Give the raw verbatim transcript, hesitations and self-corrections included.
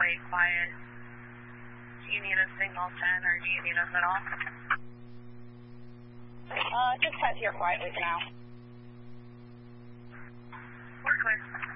way quiet. Do you need a signal ten or do you need us at all? Uh, just head here quietly for now. We're clear.